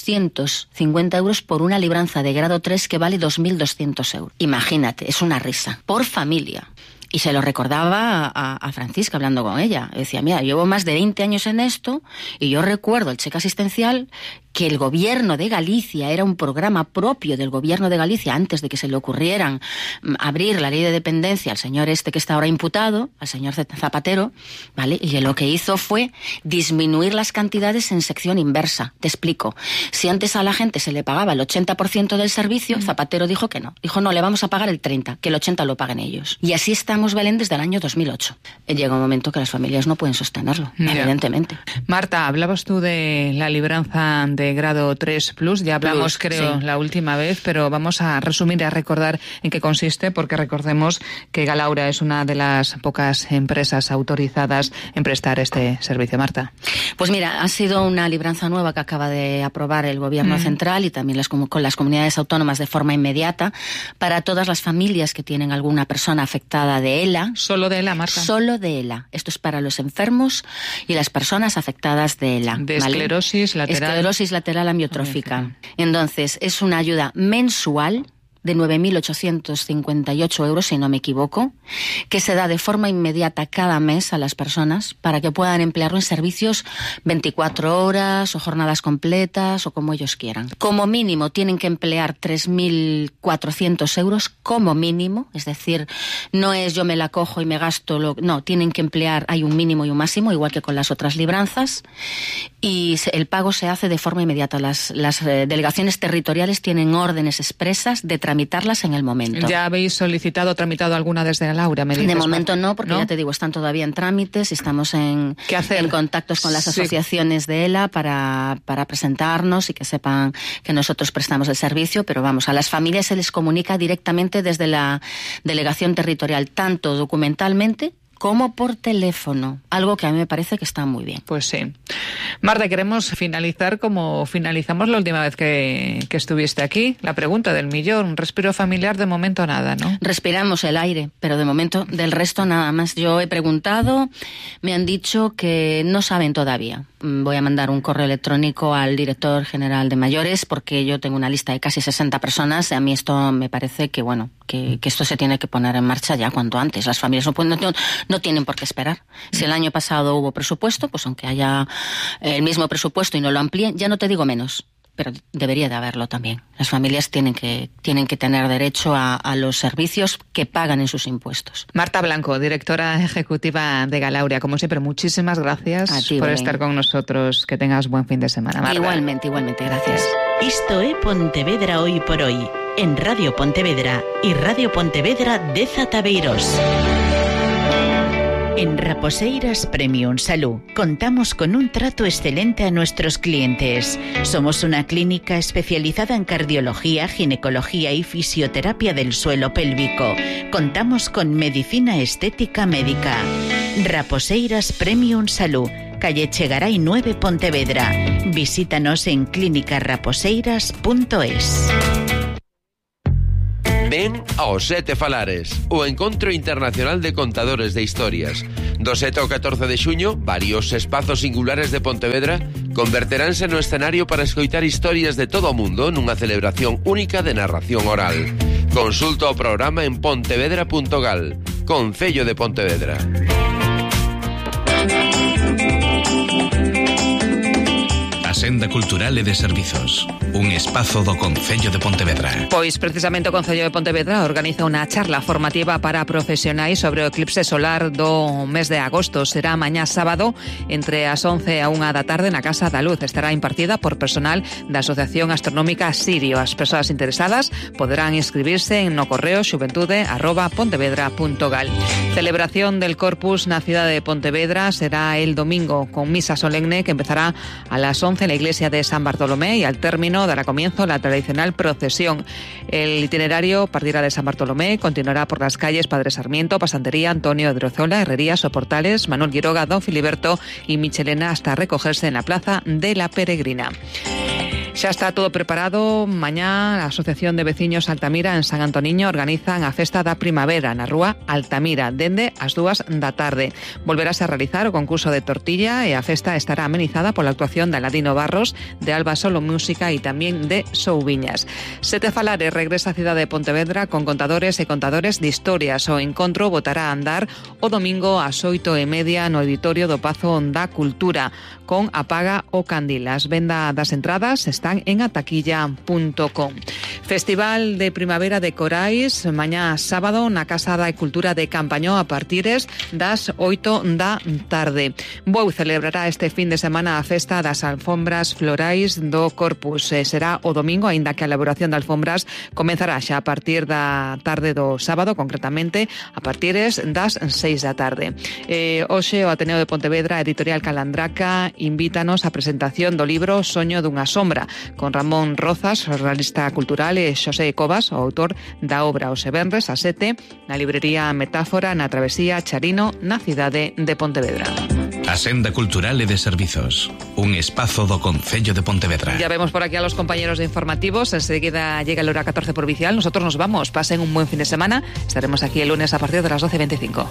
250 euros por una libranza de grado 3 que vale 2.200 euros. Imagínate, es una risa. Por familia. Y se lo recordaba a Francisca hablando con ella. Decía, mira, llevo más de 20 años en esto y yo recuerdo el cheque asistencial que el Gobierno de Galicia era un programa propio del Gobierno de Galicia antes de que se le ocurrieran abrir la ley de dependencia al señor que está ahora imputado, al señor Zapatero, ¿vale? Y lo que hizo fue disminuir las cantidades en sección inversa. Te explico. Si antes a la gente se le pagaba el 80% del servicio, Zapatero dijo que no. Dijo, no, le vamos a pagar el 30%, que el 80% lo paguen ellos. Y así estamos, Belén, desde el año 2008. Llega un momento que las familias no pueden sostenerlo, evidentemente. Marta, hablabas tú de la libranza de grado 3+, ya hablamos la última vez, pero vamos a resumir y a recordar en qué consiste, porque recordemos que Galaura es una de las pocas empresas autorizadas en prestar este servicio. Marta. Pues mira, ha sido una libranza nueva que acaba de aprobar el Gobierno central y también con las comunidades autónomas de forma inmediata para todas las familias que tienen alguna persona afectada de ELA. ¿Solo de ELA, Marta? Solo de ELA. Esto es para los enfermos y las personas afectadas de ELA. De esclerosis lateral amiotrófica. Entonces, es una ayuda mensual de 9.858 euros, si no me equivoco, que se da de forma inmediata cada mes a las personas para que puedan emplearlo en servicios 24 horas o jornadas completas o como ellos quieran. Como mínimo tienen que emplear 3.400 euros, como mínimo, es decir, no es yo me la cojo y me gasto, no, tienen que emplear, hay un mínimo y un máximo, igual que con las otras libranzas, y el pago se hace de forma inmediata. Las delegaciones territoriales tienen órdenes expresas de tramitarlas en el momento. ¿Ya habéis tramitado alguna desde Galaura? De momento no, porque ya te digo, están todavía en trámites y estamos en contactos con las asociaciones de ELA para presentarnos y que sepan que nosotros prestamos el servicio, pero vamos, a las familias se les comunica directamente desde la delegación territorial, tanto documentalmente como por teléfono, algo que a mí me parece que está muy bien. Pues sí. Marta, queremos finalizar como finalizamos la última vez que estuviste aquí. La pregunta del millón, respiro familiar, de momento nada, ¿no? Respiramos el aire, pero de momento del resto nada más. Yo he preguntado, me han dicho que no saben todavía. Voy a mandar un correo electrónico al director general de mayores porque yo tengo una lista de casi 60 personas. A mí esto me parece que, bueno, que esto se tiene que poner en marcha ya cuanto antes. Las familias no tienen por qué esperar. Si el año pasado hubo presupuesto, pues aunque haya el mismo presupuesto y no lo amplíen, ya no te digo menos, pero debería de haberlo también. Las familias tienen que tener derecho a los servicios que pagan en sus impuestos. Marta Blanco, directora ejecutiva de Galauria, como siempre, muchísimas gracias por estar con nosotros. Que tengas buen fin de semana, Marta. Igualmente, gracias. Isto é Pontevedra hoy por hoy, en Radio Pontevedra y Radio Pontevedra de Zatabeiros. En Raposeiras Premium Salud contamos con un trato excelente a nuestros clientes. Somos una clínica especializada en cardiología, ginecología y fisioterapia del suelo pélvico. Contamos con medicina estética médica. Raposeiras Premium Salud, calle Chegaray 9, Pontevedra. Visítanos en clinicarraposeiras.es. Ven ao Sete Falares, o Encontro Internacional de Contadores de Historias. Do 7 ao 14 de xuño, varios espazos singulares de Pontevedra converteránse no escenario para escoitar historias de todo o mundo nunha celebración única de narración oral. Consulta o programa en pontevedra.gal, Concello de Pontevedra. Senda Cultural e de Servizos, un espazo do Concello de Pontevedra. Pois precisamente o Concello de Pontevedra organiza unha charla formativa para profesionais sobre o eclipse solar do mes de agosto. Será mañá sábado entre as 11 a 1 da tarde na Casa da Luz. Estará impartida por personal da Asociación Astronómica Sirio. As persoas interesadas poderán inscribirse no correo xuventude@pontevedra.gal. Celebración del Corpus na cidade de Pontevedra será el domingo con misa solemne que empezará a las 11 en la iglesia de San Bartolomé y al término dará comienzo la tradicional procesión. El itinerario partirá de San Bartolomé, continuará por las calles Padre Sarmiento, Pasantería, Antonio Odriozola, Herrería, Soportales, Manuel Quiroga, Don Filiberto y Michelena hasta recogerse en la Plaza de la Peregrina. Xa está todo preparado. Mañá a Asociación de Veciños Altamira en San Antoniño organizan a Festa da Primavera na Rúa Altamira dende as 2 da tarde. Volverase a realizar o concurso de tortilla e a festa estará amenizada pola actuación de Aladino Barros, de Alba Solo Música e tamén de Souviñas. Sete Falares regresa á cidade de Pontevedra con contadores e contadores de historias. O encontro botará a andar o domingo ás 8:30 no auditorio do Pazo da Cultura con Apaga o Candil. As venda das entradas están en ataquilla.com. Festival de Primavera de Corais mañá sábado na Casa da Cultura de Campañó a partires das 8 da tarde. Bou celebrará este fin de semana a festa das alfombras florais do Corpus. Será o domingo, aínda que a elaboración de alfombras comenzará xa a partir da tarde do sábado, concretamente a partires das 6 da tarde. Hoxe o Ateneo de Pontevedra, Editorial Calandraca, invítanos á presentación do libro Soño dunha sombra, con Ramón Rozas, realista cultural, e Xosé Cobas, o autor da obra Os Venres a 7, na librería Metáfora, na Travesía Charino, na cidade de Pontevedra. A Senda Cultural e de Servizos, un espazo do Concello de Pontevedra. Ya vemos por aquí a los compañeros de informativos. Enseguida llega el hora 14 provincial. Nosotros nos vamos. Pasen un buen fin de semana. Estaremos aquí el lunes a partir de las 12:25.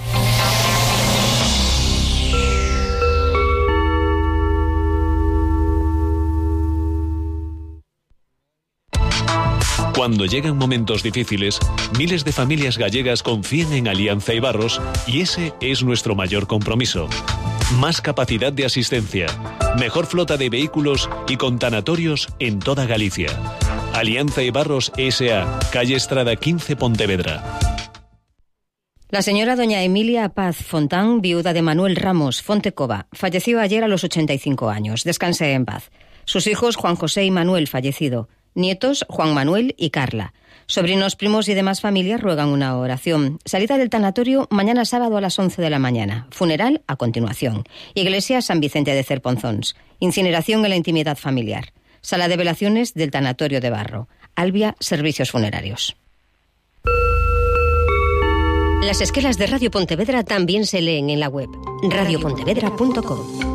Cuando llegan momentos difíciles, miles de familias gallegas confían en Alianza Ibarros y ese es nuestro mayor compromiso. Más capacidad de asistencia, mejor flota de vehículos y con tanatorios en toda Galicia. Alianza Ibarros S.A., calle Estrada 15, Pontevedra. La señora doña Emilia Paz Fontán, viuda de Manuel Ramos Fontecova, falleció ayer a los 85 años. Descanse en paz. Sus hijos Juan José y Manuel, fallecido. Nietos Juan Manuel y Carla. Sobrinos, primos y demás familias ruegan una oración. Salida del tanatorio mañana sábado a las 11 de la mañana. Funeral a continuación. Iglesia San Vicente de Cerponzons. Incineración en la intimidad familiar. Sala de velaciones del tanatorio de Barro. Albia, servicios funerarios. Las esquelas de Radio Pontevedra también se leen en la web radiopontevedra.com.